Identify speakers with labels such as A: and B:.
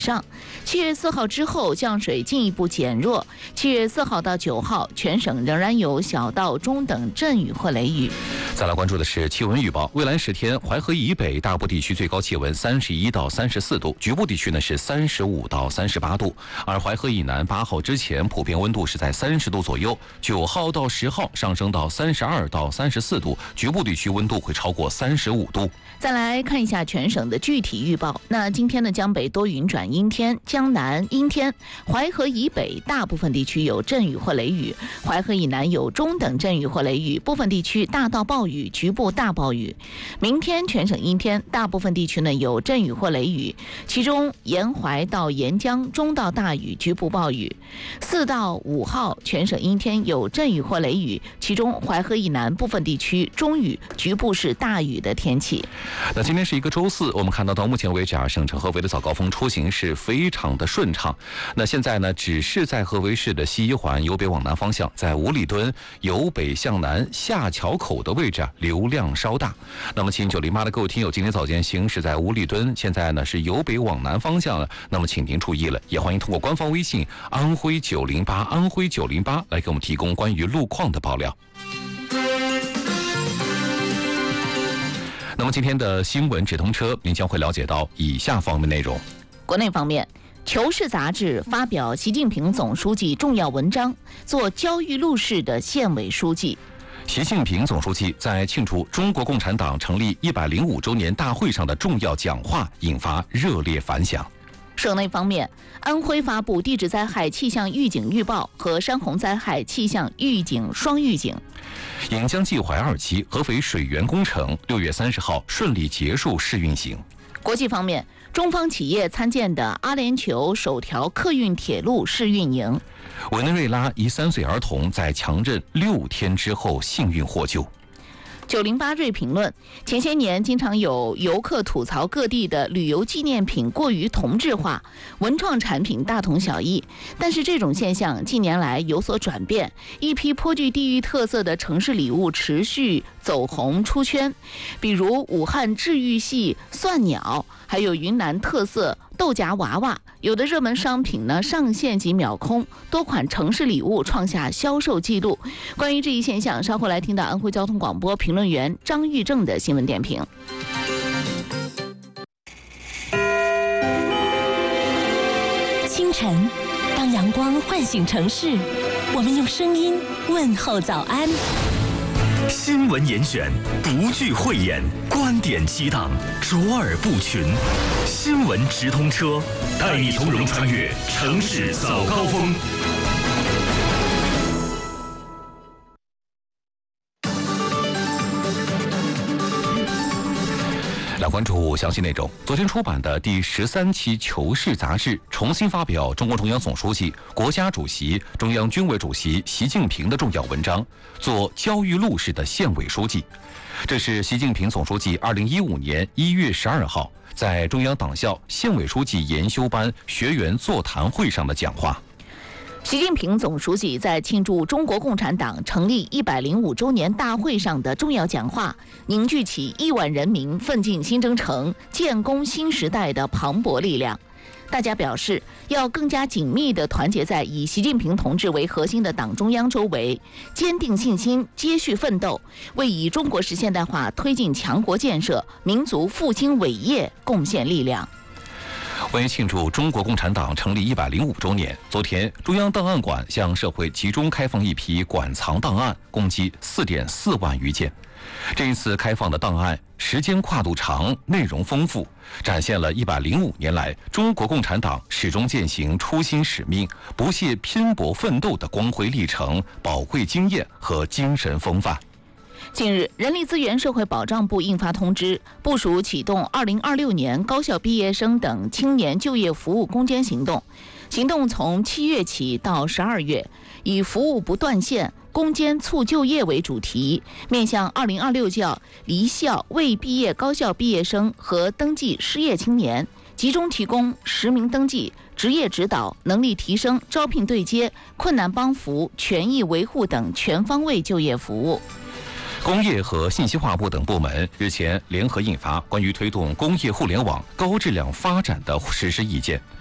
A: 上，7月4号之后降水进一步减弱。7月4号到9号，全省仍然有小到中等阵雨或雷雨。
B: 再来关注的是气温预报，未来10天，淮河以北大部地区最高气温31到34度，局部地区呢是35到38度，而淮河以南8号之前普遍温度是在30度左右，9号到10号上升到32到34度，局部地区温度会超过35度。
A: 再来看一下全省的具体预报。那今天的江北多云转阴天，江南阴天，淮河以北大部分地区有阵雨或雷雨，淮河以南有中等阵雨或雷雨，部分地区大到暴雨，局部大暴雨。明天全省阴天，大部分地区呢有阵雨或雷雨，其中沿淮到沿江中到大雨，局部暴雨。4到5号全省阴天，有阵雨或雷雨，其中淮河以南部分地区中雨，局部是大雨的天气。
B: 那今天是一个周四，我们看到目前为止省城合肥的早高峰出行是非常的顺畅。那现在呢，只是在合肥市的西一环由北往南方向，在五里墩由北向南下桥口的位置流量稍大。那么请908的各位听友今天早间行驶在五里墩，现在呢是由北往南方向了，那么请您注意了，也欢迎通过官方微信安徽908安徽908来给我们提供关于路况的爆料。那么今天的新闻直通车，您将会了解到以下方面内容。
A: 国内方面，《求是》杂志发表习近平总书记重要文章，做焦裕禄式的县委书记。
B: 习近平总书记在庆祝中国共产党成立105周年大会上的重要讲话引发热烈反响。
A: 省内方面，安徽发布地质灾害气象预警预报和山洪灾害气象预警双预警。
B: 引江济淮2期合肥水源工程6月30号顺利结束试运行。
A: 国际方面，中方企业参建的阿联酋首条客运铁路试运营。
B: 委内瑞拉一3岁儿童在强震6天之后幸运获救。
A: 908瑞评论：前些年经常有游客吐槽各地的旅游纪念品过于同质化，文创产品大同小异。但是这种现象近年来有所转变，一批颇具地域特色的城市礼物持续走红出圈，比如武汉治愈系蒜鸟，还有云南特色豆荚娃娃。有的热门商品呢上线即秒空，多款城市礼物创下销售记录。关于这一现象，稍后来听到安徽交通广播评论员张玉正的新闻点评。
C: 清晨，当阳光唤醒城市，我们用声音问候早安。
D: 新闻严选，不惧讳言，观点激荡，卓尔不群。新闻直通车，带你从容穿越城市早高峰。
B: 来关注详细内容。昨天出版的第13期《求是》杂志重新发表中共中央总书记、国家主席、中央军委主席习近平的重要文章，做焦裕禄式的县委书记。这是习近平总书记2015年1月12号在中央党校县委书记研修班学员座谈会上的讲话。
A: 习近平总书记在庆祝中国共产党成立105周年大会上的重要讲话，凝聚起亿万人民奋进新征程、建功新时代的磅礴力量。大家表示，要更加紧密地团结在以习近平同志为核心的党中央周围，坚定信心，接续奋斗，为以中国式现代化推进强国建设、民族复兴伟业贡献力量。
B: 为庆祝中国共产党成立105周年，昨天中央档案馆向社会集中开放一批馆藏档案，共计4.4万余件。这一次开放的档案时间跨度长，内容丰富，展现了105年来中国共产党始终践行初心使命、不懈拼搏奋斗的光辉历程、宝贵经验和精神风范。
A: 近日，人力资源社会保障部印发通知，部署启动2026年高校毕业生等青年就业服务攻坚行动。行动从7月起到12月，以服务不断线、攻坚促就业为主题，面向2026届离校未毕业高校毕业生和登记失业青年，集中提供实名登记、职业指导、能力提升、招聘对接、困难帮扶、权益维护等全方位就业服务。
B: 工业和信息化部等部门日前联合印发关于推动工业互联网高质量发展的实施意见，